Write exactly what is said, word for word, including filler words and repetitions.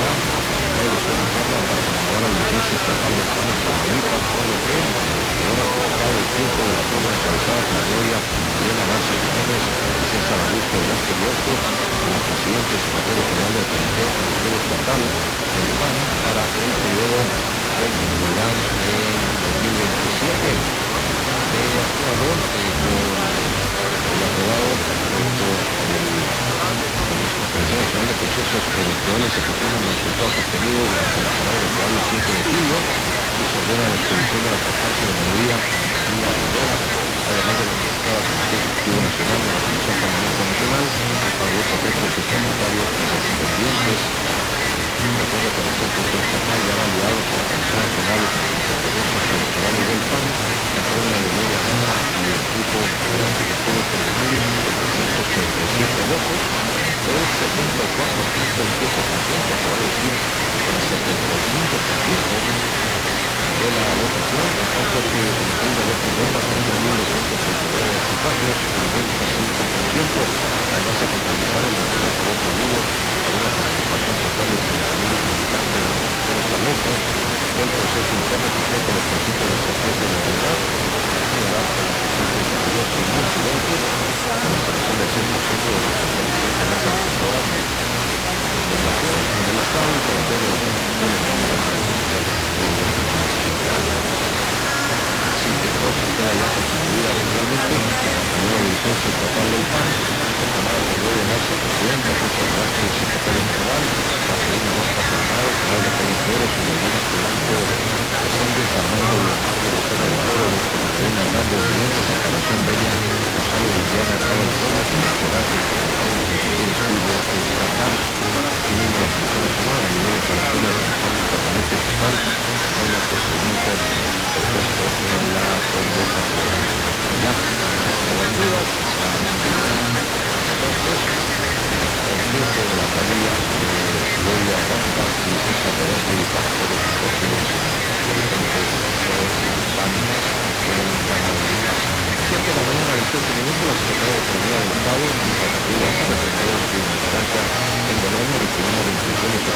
Milán puede solicitarla para renovar la licencia estatal de Pan en Tamaulipas, por lo que ahora pasado el tiempo de la forma encabezada por Gloria Elena Garza Jiménez y César Augusto de los Cubiertos como presidente y secretario general del Comité Ejecutivo Estatal del P A N para el periodo que concluirá en dos mil veintisiete. De acuerdo eh, con el aprobado junto el Comisión Nacional de Procesos Electorales se confirman los resultados obtenidos durante la jornada electoral del cinco de julio y se ordena la expedición de la constancia de mayoría y la primera, además de la notificada al Comité Ejecutivo Nacional de la Comisión Permanente Nacional para los efectos estatutarios correspondientes. Recuerda que el Consejo Estatal ya validado por la Comisión Nacional de Procesos Electorales del P A N, la fórmula de Gloria Gana y el grupo Esperanza que obtuvo tres mil setecientos treinta y siete votos, el setenta y cuatro punto veintiocho por ciento, se va a decir el setenta y cinco por ciento de la votación, en tanto que el total de votos nuevas son dos mil doscientos treinta y nueve participantes, el veinticinco por ciento. Además se contabilizaron veintiocho votos nulos con una participación total de treinta mil militantes de los sectores establece el proceso interno cumplió con los principios de certeza y legalidad, señalar que la consulta se dio sin incidentes, con la excepción del cien por ciento de los setenta y siete mesas votadoras de nación en el Estado y por de las instituciones así que entonces queda ya constituida legalmente la nueva licencia estatal del P A N, conformada por Gloria Garza, presidenta, César Vázquez, secretario general, Marcelino Mosca, secretario general de Calle Flores, Silvina Polanco, Rosales, Armando Leonardo Becerra de Oro, Víctor Martín Hernández Videntes, Encarnación Bella, Rosario Viviana, Carlos Gómez, Nacional, secretario del Secretario de Estudio Estatal, asimismo la Comisión Nacional a nivel de operaciones del Permanente Estatal, en los procedimientos propuestos en la convocatoria. Ya, por dudas, entonces, el triunfo de la familia de Gloria Garza y César Lorenzo y para todos los próximos dirigentes del P A N en Tamaulipas. siete de la mañana, veintiocho minutos, la Secretaría de Economía del Estado, Iniciativa Secretaría de Militancia en Bolonia, recibimos la institución